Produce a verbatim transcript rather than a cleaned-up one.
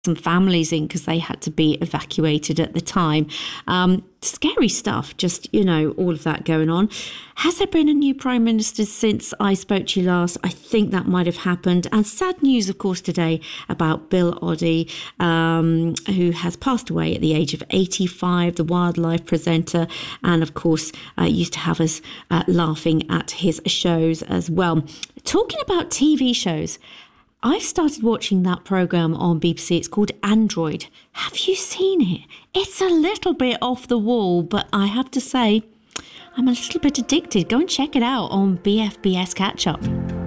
some families in because they had to be evacuated at the time. Um, scary stuff, just, you know, all of that going on. Has there been a new Prime Minister since I spoke to you last? I think that might have happened. And sad news, of course, today about Bill Oddie, um, who has passed away at the age of eighty-five, the wildlife presenter, and of course uh, used to have us uh, laughing at his shows as well. Talking about T V shows, I've started watching that programme on B B C. It's called Android. Have you seen it? It's a little bit off the wall, but I have to say, I'm a little bit addicted. Go and check it out on B F B S Catch Up.